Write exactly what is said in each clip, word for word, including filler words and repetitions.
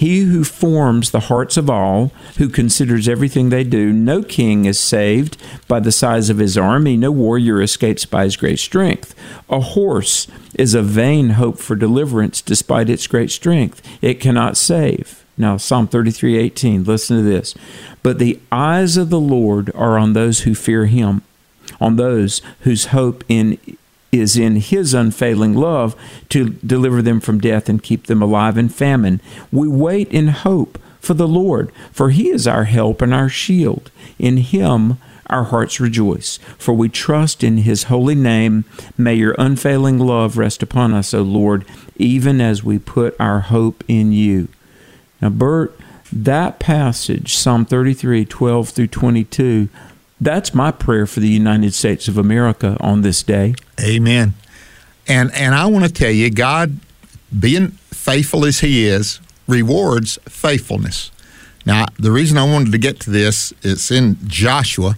He who forms the hearts of all, who considers everything they do. No king is saved by the size of his army. No warrior escapes by his great strength. A horse is a vain hope for deliverance despite its great strength. It cannot save. Now, Psalm thirty-three eighteen, listen to this. But the eyes of the Lord are on those who fear him, on those whose hope in is in his unfailing love to deliver them from death and keep them alive in famine. We wait in hope for the Lord, for he is our help and our shield. In him our hearts rejoice, for we trust in his holy name. May your unfailing love rest upon us, O Lord, even as we put our hope in you. Now, Bert, that passage, Psalm thirty-three, twelve through twenty-two, that's my prayer for the United States of America on this day. Amen. And and I want to tell you, God, being faithful as he is, rewards faithfulness. Now, the reason I wanted to get to this is in Joshua,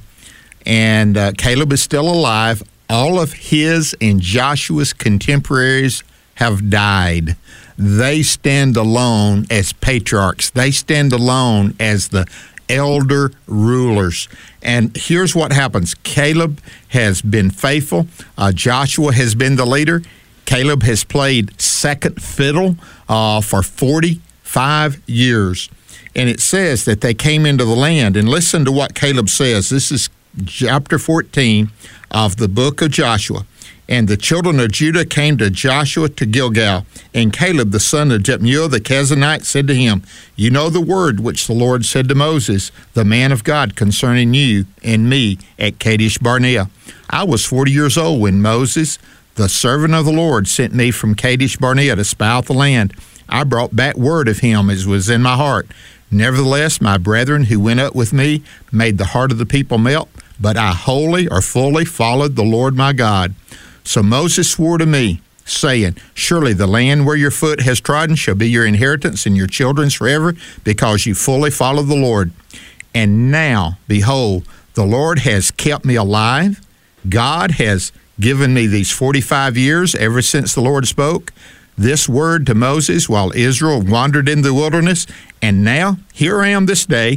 and uh, Caleb is still alive. All of his and Joshua's contemporaries have died. They stand alone as patriarchs. They stand alone as the elder rulers. And here's what happens. Caleb has been faithful. Uh, Joshua has been the leader. Caleb has played second fiddle uh, for forty-five years. And it says that they came into the land. And listen to what Caleb says. This is chapter fourteen of the book of Joshua. And the children of Judah came to Joshua to Gilgal. And Caleb, the son of Jephunneh the Kenizzite, said to him, You know the word which the Lord said to Moses, the man of God, concerning you and me at Kadesh Barnea. I was forty years old when Moses, the servant of the Lord, sent me from Kadesh Barnea to spy out the land. I brought back word of him as was in my heart. Nevertheless, my brethren who went up with me made the heart of the people melt, but I wholly or fully followed the Lord my God. So Moses swore to me, saying, Surely the land where your foot has trodden shall be your inheritance and your children's forever, because you fully followed the Lord. And now, behold, the Lord has kept me alive. God has given me these forty-five years ever since the Lord spoke this word to Moses while Israel wandered in the wilderness. And now, here I am this day,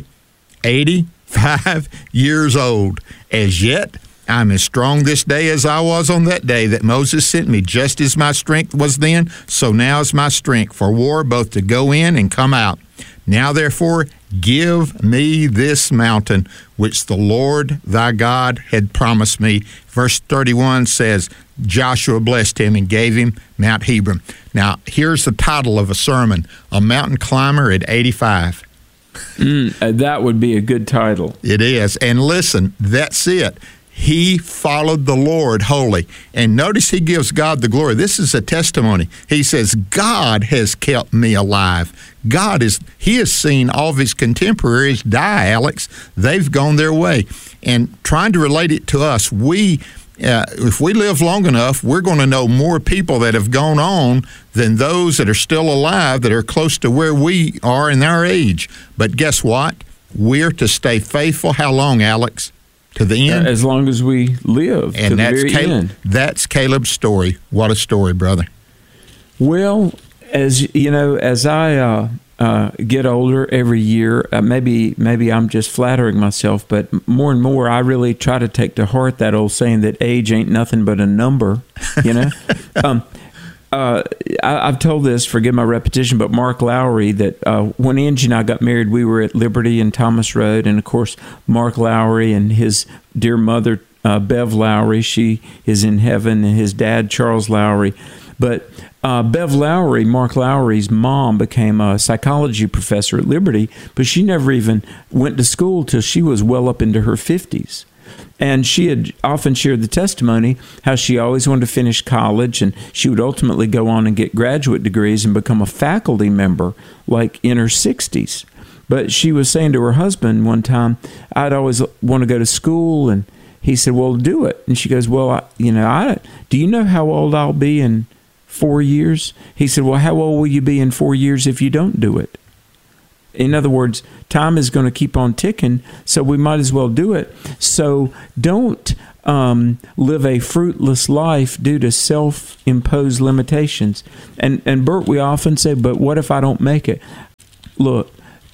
eighty-five years old. As yet, I'm as strong this day as I was on that day that Moses sent me. Just as my strength was then, so now is my strength for war, both to go in and come out. Now, therefore, give me this mountain which the Lord thy God had promised me. Verse thirty-one says, Joshua blessed him and gave him Mount Hebron. Now, here's the title of a sermon, A Mountain Climber at eighty-five. Mm, uh, that would be a good title. It is. And listen, that's it. He followed the Lord wholly. And notice he gives God the glory. This is a testimony. He says, God has kept me alive. God is, he has seen all of his contemporaries die, Alex. They've gone their way. And trying to relate it to us, we, uh, if we live long enough, we're going to know more people that have gone on than those that are still alive that are close to where we are in our age. But guess what? We're to stay faithful. How long, Alex? To the end? As long as we live, and to that's the very Caleb, end. That's Caleb's story. What a story, brother. Well, as you know, as I uh, uh, get older every year, uh, maybe maybe I'm just flattering myself, but more and more I really try to take to heart that old saying that age ain't nothing but a number, you know? um, Uh, I, I've told this, forgive my repetition, but Mark Lowry, that uh, when Angie and I got married, we were at Liberty and Thomas Road. And, of course, Mark Lowry and his dear mother, uh, Bev Lowry, she is in heaven, and his dad, Charles Lowry. But uh, Bev Lowry, Mark Lowry's mom, became a psychology professor at Liberty, but she never even went to school till she was well up into her fifties. And she had often shared the testimony how she always wanted to finish college, and she would ultimately go on and get graduate degrees and become a faculty member like in her sixties. But she was saying to her husband one time, I'd always want to go to school, and he said, well, do it. And she goes, well, I, you know, I do you know how old I'll be in four years? He said, well, how old will you be in four years if you don't do it? In other words, time is going to keep on ticking, so we might as well do it. So don't um, live a fruitless life due to self-imposed limitations. And, and Bert, we often say, but what if I don't make it? look,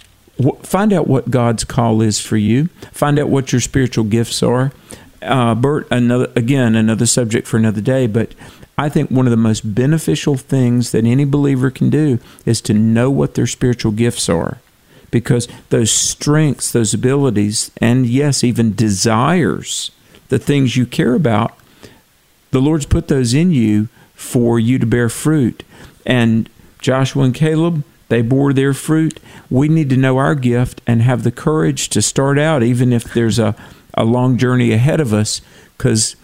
w- find out what God's call is for you. Find out what your spiritual gifts are. Uh, Bert, another again, another subject for another day, but I think one of the most beneficial things that any believer can do is to know what their spiritual gifts are. Because those strengths, those abilities, and yes, even desires, the things you care about, the Lord's put those in you for you to bear fruit. And Joshua and Caleb, they bore their fruit. We need to know our gift and have the courage to start out, even if there's a, a long journey ahead of us, because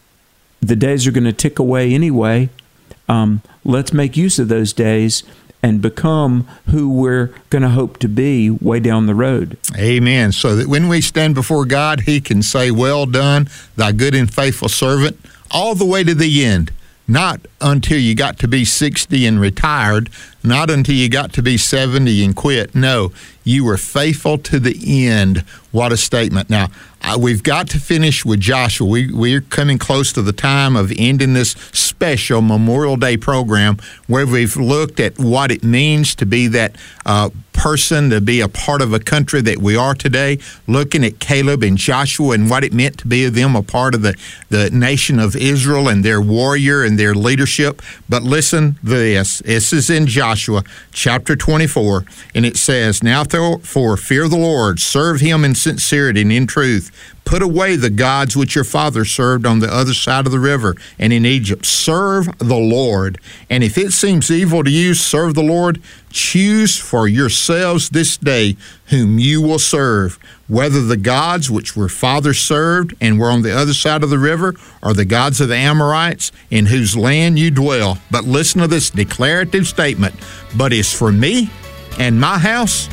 the days are going to tick away anyway. Um, let's make use of those days and become who we're going to hope to be way down the road. Amen. So that when we stand before God, He can say, well done, thy good and faithful servant, all the way to the end. Not until you got to be sixty and retired, not until you got to be seventy and quit. No, you were faithful to the end. What a statement. Now, uh, we've got to finish with Joshua. We, we're coming close to the time of ending this special Memorial Day program where we've looked at what it means to be that uh, person, to be a part of a country that we are today, looking at Caleb and Joshua and what it meant to be them a part of the, the nation of Israel and their warrior and their leadership. But listen to this. This is in Joshua chapter twenty-four, and it says, now therefore fear the Lord, serve Him in sincerity and in truth. Put away the gods which your father served on the other side of the river and in Egypt. Serve the Lord. And if it seems evil to you, serve the Lord. Choose for yourselves this day whom you will serve, whether the gods which your father served and were on the other side of the river, or the gods of the Amorites in whose land you dwell. But listen to this declarative statement. But as for me and my house,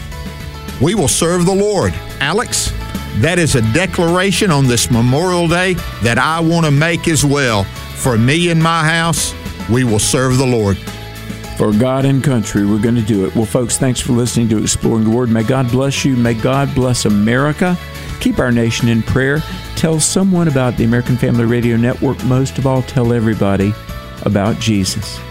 we will serve the Lord. Alex, that is a declaration on this Memorial Day that I want to make as well. For me and my house, we will serve the Lord. For God and country, we're going to do it. Well, folks, thanks for listening to Exploring the Word. May God bless you. May God bless America. Keep our nation in prayer. Tell someone about the American Family Radio Network. Most of all, tell everybody about Jesus.